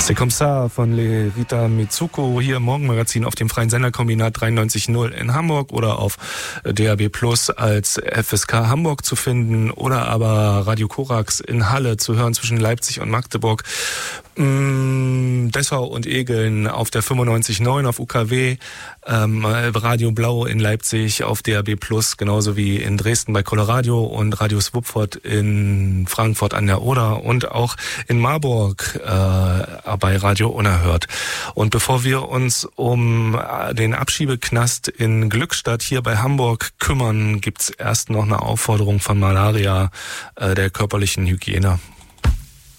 C'est comme ça von Rita Mitsuko hier im Morgenmagazin auf dem freien Senderkombinat 93.0 in Hamburg oder auf DAB Plus als FSK Hamburg zu finden oder aber Radio Korax in Halle zu hören zwischen Leipzig und Magdeburg. Dessau und Egeln auf der 95.9 auf UKW, Radio Blau in Leipzig auf DAB Plus, genauso wie in Dresden bei Coloradio und Radio Swupford in Frankfurt an der Oder und auch in Marburg bei Radio Unerhört. Und bevor wir uns um den Abschiebeknast in Glückstadt hier bei Hamburg kümmern, gibt's erst noch eine Aufforderung von Malaria der körperlichen Hygiene.